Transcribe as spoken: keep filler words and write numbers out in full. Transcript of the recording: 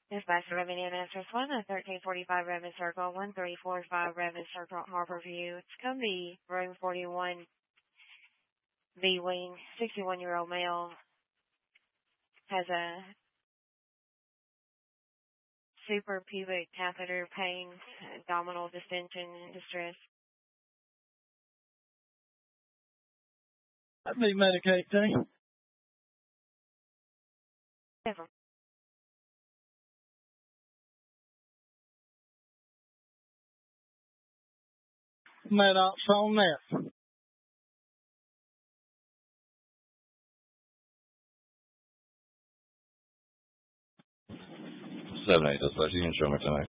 Dispatch Revenue Answers one, thirteen forty-five Redmond Circle, one three four five Redmond Circle, Harborview. It's going to be room forty-one, B-Wing, sixty-one-year-old male, has a suprapubic catheter pain, abdominal distension, and distress. That'd be Medicaid thing. Never. Med-Ops on that. seven eight, dispatch. You can show me tonight.